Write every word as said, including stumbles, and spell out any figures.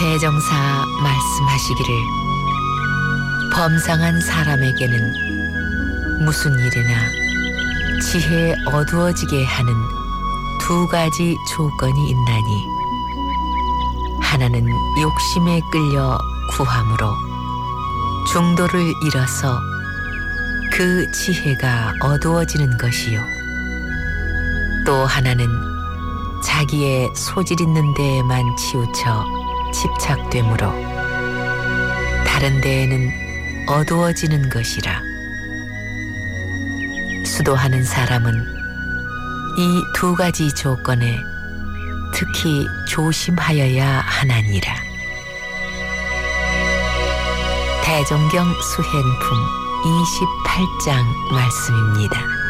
대정사 말씀하시기를 범상한 사람에게는 무슨 일이나 지혜에 어두워지게 하는 두 가지 조건이 있나니 하나는 욕심에 끌려 구함으로 중도를 잃어서 그 지혜가 어두워지는 것이요 또 하나는 자기의 소질 있는 데에만 치우쳐 집착되므로 다른 데에는 어두워지는 것이라. 수도하는 사람은 이 두 가지 조건에 특히 조심하여야 하나니라. 대종경 수행품 이십팔 장 말씀입니다.